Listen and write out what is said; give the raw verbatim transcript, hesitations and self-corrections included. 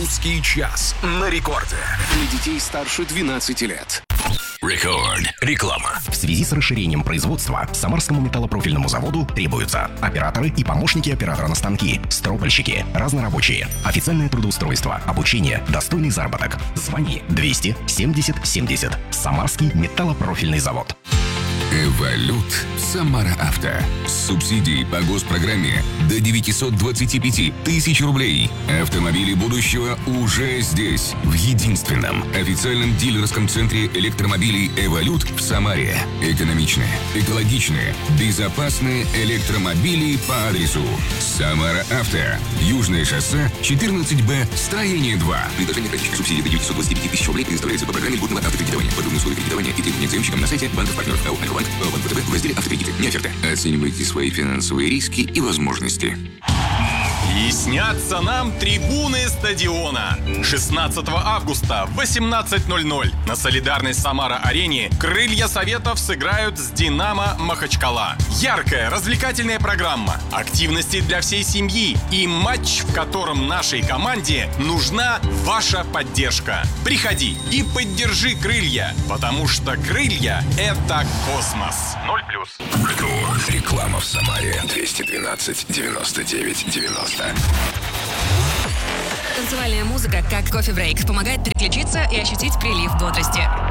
Русский час на рекорде. Для детей старше двенадцати лет. Рекорд. Реклама. В связи с расширением производства Самарскому металлопрофильному заводу требуются операторы и помощники оператора на станки, стропольщики, разнорабочие, официальное трудоустройство, обучение, достойный заработок. Звони двести семьдесят семьдесят. Самарский металлопрофильный завод. Эволют Самара Авто. С субсидией по госпрограмме до девятьсот двадцать пять тысяч рублей. Автомобили будущего уже здесь, в единственном официальном дилерском центре электромобилей Эволют в Самаре. Экономичные, экологичные, безопасные электромобили по адресу Самара Авто. Южное шоссе, четырнадцать Б, строение два. Предложение практической субсидии до девятьсот двадцать пять тысяч рублей предоставляется по программе льготного автокредитования. Подробные условия кредитования и требования к заемщикам на сайте банков партнеров АО «Альфа-Банк», Банк ВТБ в разделе «Автокредиты». Не оферта. Оценивайте свои финансовые риски и возможности. И снятся нам трибуны стадиона. шестнадцатого августа в восемнадцать ноль ноль на Солидарной Самара-арене «Крылья Советов» сыграют с «Динамо» Махачкала. Яркая, развлекательная программа, активности для всей семьи и матч, в котором нашей команде нужна ваша поддержка. Приходи и поддержи «Крылья», потому что «Крылья» — это космос. Ноль плюс. Рекорд. Реклама в Самаре. двести двенадцать девяносто девять девяносто. Танцевальная музыка, как кофе-брейк, помогает переключиться и ощутить прилив бодрости.